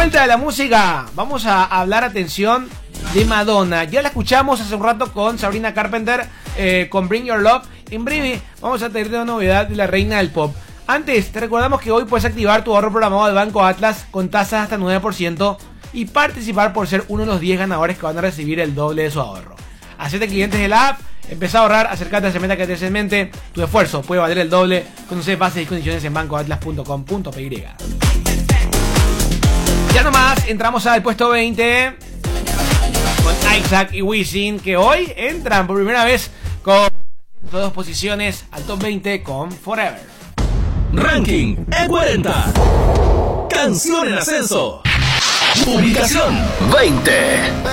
vuelta de la música, vamos a hablar, atención, de Madonna. Ya la escuchamos hace un rato con Sabrina Carpenter, con Bring Your Love. En breve vamos a tener una novedad de la reina del pop. Antes, te recordamos que hoy puedes activar tu ahorro programado de Banco Atlas con tasas hasta 9% y participar por ser uno de los 10 ganadores que van a recibir el doble de su ahorro. Hacete clientes de la app, empezá a ahorrar, acercate a esa meta que tienes en mente. Tu esfuerzo puede valer el doble. Conoce bases y condiciones en bancoatlas.com.py. Ya nomás, entramos al puesto 20 con Isaac y Wisin, que hoy entran por primera vez con 2 posiciones al top 20 con Forever. Ranking E40. Canción en ascenso. Publicación 20.